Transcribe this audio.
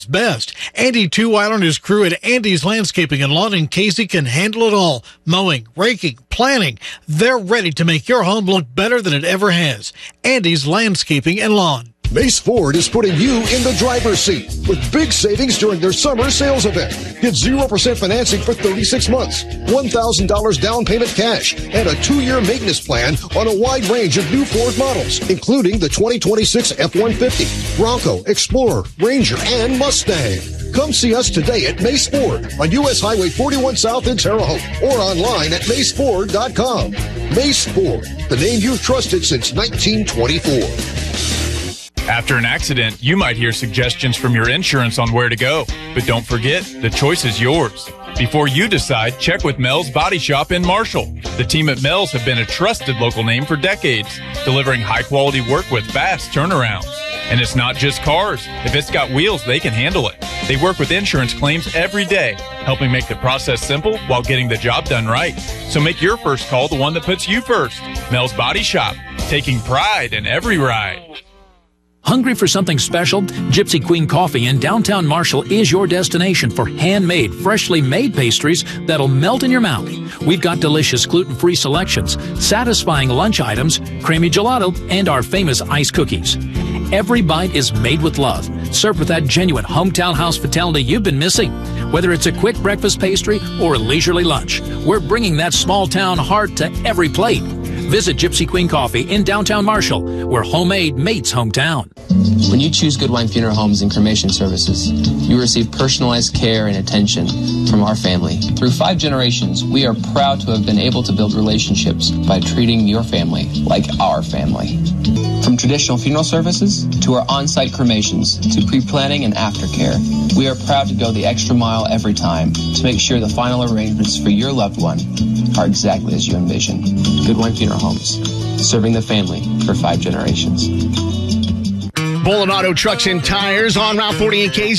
best. Andy Two-While and his crew at Andy's Landscaping and Lawn in Casey can handle it all. Mowing, raking, planting. They're ready to make your home look better than it ever has. Andy's Landscaping and Lawn. Mace Ford is putting you in the driver's seat with big savings during their summer sales event. Get 0% financing for 36 months, $1,000 down payment cash, and a 2-year maintenance plan on a wide range of new Ford models, including the 2026 F-150, Bronco, Explorer, Ranger, and Mustang. Come see us today at Mace Ford on U.S. Highway 41 South in Terre Haute or online at maceford.com. Mace Ford, the name you've trusted since 1924. After an accident, you might hear suggestions from your insurance on where to go. But don't forget, the choice is yours. Before you decide, check with Mel's Body Shop in Marshall. The team at Mel's have been a trusted local name for decades, delivering high-quality work with fast turnarounds. And it's not just cars. If it's got wheels, they can handle it. They work with insurance claims every day, helping make the process simple while getting the job done right. So make your first call the one that puts you first. Mel's Body Shop, taking pride in every ride. Hungry for something special? Gypsy Queen Coffee in downtown Marshall is your destination for handmade, freshly made pastries that'll melt in your mouth. We've got delicious gluten-free selections, satisfying lunch items, creamy gelato, and our famous ice cookies. Every bite is made with love, served with that genuine hometown hospitality you've been missing. Whether it's a quick breakfast pastry or a leisurely lunch, we're bringing that small-town heart to every plate. Visit Gypsy Queen Coffee in downtown Marshall, where homemade meets hometown. When you choose Goodwine Funeral Homes and Cremation Services, you receive personalized care and attention from our family. Through 5 generations, we are proud to have been able to build relationships by treating your family like our family. From traditional funeral services to our on-site cremations to pre-planning and aftercare, we are proud to go the extra mile every time to make sure the final arrangements for your loved one are exactly as you envision. Goodwine Funeral Homes, serving the family for 5 generations. Bullen Auto Trucks and Tires on Route 48K's